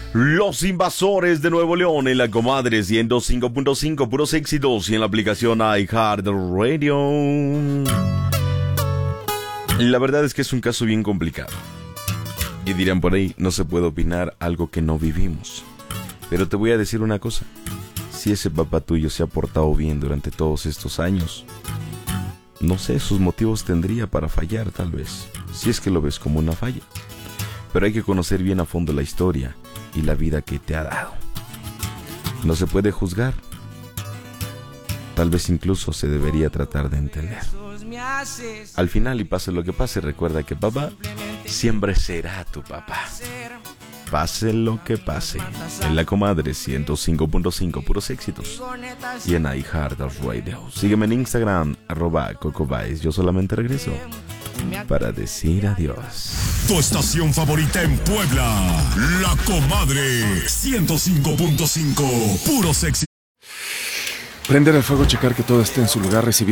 Los Invasores de Nuevo León en la Comadre 105.5, puros éxitos, y en la aplicación iHeartRadio. La verdad es que es un caso bien complicado. Y dirán por ahí, no se puede opinar algo que no vivimos. Pero te voy a decir una cosa. Si ese papá tuyo se ha portado bien durante todos estos años, no sé, sus motivos tendría para fallar tal vez, si es que lo ves como una falla. Pero hay que conocer bien a fondo la historia y la vida que te ha dado. No se puede juzgar. Tal vez incluso se debería tratar de entender. Al final, y pase lo que pase, recuerda que papá siempre será tu papá. Pase lo que pase. En la Comadre 105.5, puros éxitos. Y en iHeartRadio. Sígueme en Instagram, @CocoVice. Yo solamente regreso para decir adiós. Tu estación favorita en Puebla, La Comadre 105.5, puros éxitos. Prender el fuego, checar que todo esté en su lugar, recibir